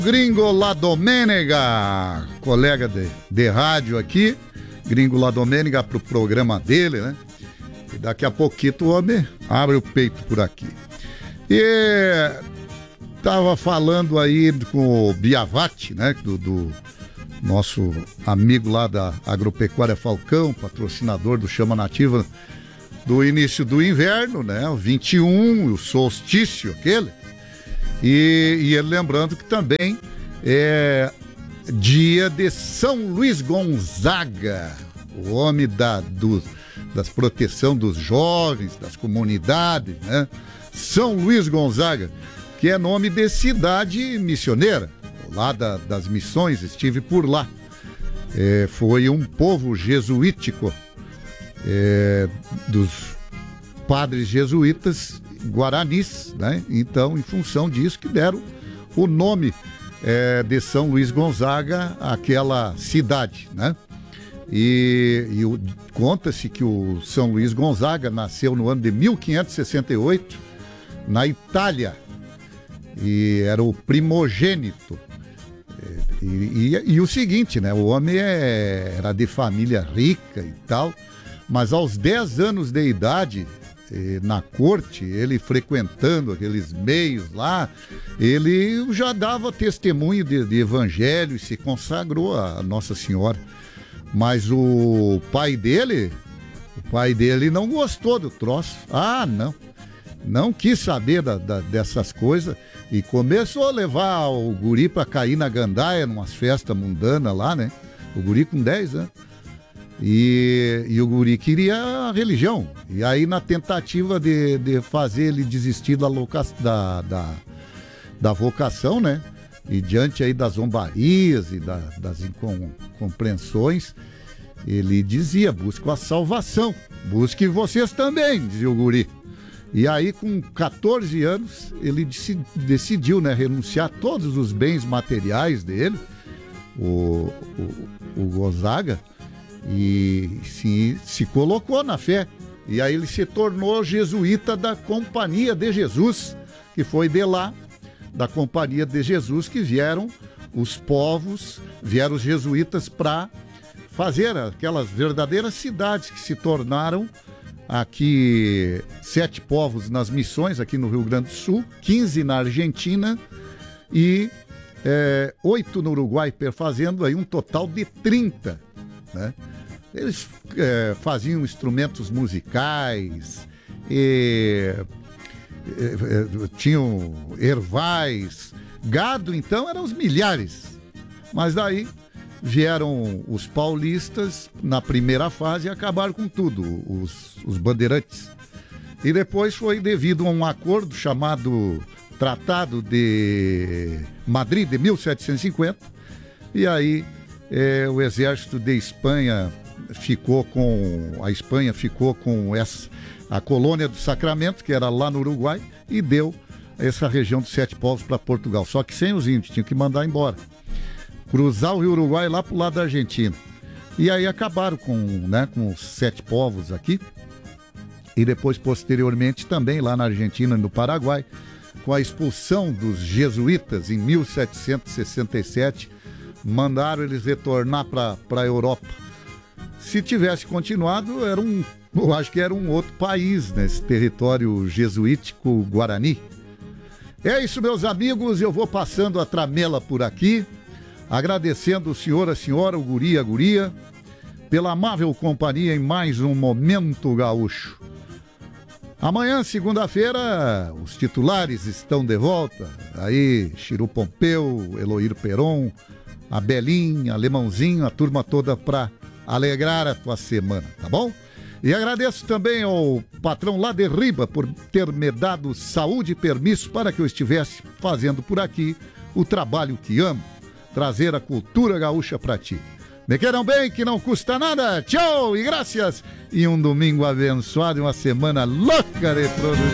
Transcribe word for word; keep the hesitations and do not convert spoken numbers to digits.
Gringo La Domênega, colega de, de rádio aqui, Gringo La Domênega pro programa dele, né? E daqui a pouquinho o homem abre o peito por aqui. E tava falando aí com o Biavati, né? Do, do nosso amigo lá da Agropecuária Falcão, patrocinador do Chama Nativa do início do inverno, né? O vinte e um, o solstício aquele. E, e ele lembrando que também é dia de São Luís Gonzaga, o homem da, do, das proteção dos jovens, das comunidades, né? São Luís Gonzaga, que é nome de cidade missioneira, lá da, das missões, estive por lá. É, foi um povo jesuítico, é, dos padres jesuítas guaranis, né? Então, em função disso que deram o nome é, de São Luís Gonzaga àquela cidade, né? E, e o, conta-se que o São Luís Gonzaga nasceu no ano de mil quinhentos e sessenta e oito na Itália e era o primogênito. E, e, e o seguinte, né? O homem é, era de família rica e tal, mas aos dez anos de idade, na corte, ele frequentando aqueles meios lá, ele já dava testemunho de, de evangelho e se consagrou a Nossa Senhora. Mas o pai dele, o pai dele não gostou do troço. Ah, não. Não quis saber da, da, dessas coisas e começou a levar o guri para cair na gandaia, numas festas mundanas lá, né? O guri com dez anos. E, e o guri queria a religião. E aí, na tentativa de, de fazer ele desistir da, loca, da, da, da vocação, né? E diante aí das zombarias e da, das incompreensões, ele dizia: busque a salvação, busque vocês também, dizia o guri. E aí, com catorze anos, ele decidiu, né, renunciar a todos os bens materiais dele, o, o, o Gonzaga, e se, se colocou na fé. E aí ele se tornou jesuíta da Companhia de Jesus, que foi de lá, da Companhia de Jesus, que vieram os povos, vieram os jesuítas para fazer aquelas verdadeiras cidades que se tornaram aqui sete povos nas missões aqui no Rio Grande do Sul, quinze na Argentina e é, oito no Uruguai, fazendo aí um total de trinta, né? Eles é, faziam instrumentos musicais, e, e, e, tinham ervais, gado, então eram os milhares. Mas daí vieram os paulistas na primeira fase e acabaram com tudo, os, os bandeirantes. E depois foi devido a um acordo chamado Tratado de Madrid de mil setecentos e cinquenta, e aí É, o exército de Espanha ficou com a Espanha ficou com essa, a colônia do Sacramento, que era lá no Uruguai, e deu essa região dos sete povos para Portugal, só que sem os índios, tinham que mandar embora, cruzar o Rio Uruguai lá pro lado da Argentina. E aí acabaram com, né, com os sete povos aqui, e depois posteriormente também lá na Argentina e no Paraguai, com a expulsão dos jesuítas em mil setecentos e sessenta e sete, mandaram eles retornar para a Europa. Se tivesse continuado, era um, eu acho que era um outro país nesse território jesuítico guarani. É isso, meus amigos, eu vou passando a tramela por aqui, agradecendo o senhor, a senhora, o guri, a guria, pela amável companhia em mais um Momento Gaúcho. Amanhã, segunda-feira, os titulares estão de volta. Aí, Chiru Pompeu, Eloíro Peron, a Belinha, Alemãozinho, a turma toda para alegrar a tua semana, tá bom? E agradeço também ao patrão lá de Riba por ter me dado saúde e permisso para que eu estivesse fazendo por aqui o trabalho que amo, trazer a cultura gaúcha para ti. Me queiram bem, que não custa nada. Tchau e graças. E um domingo abençoado e uma semana louca de produção.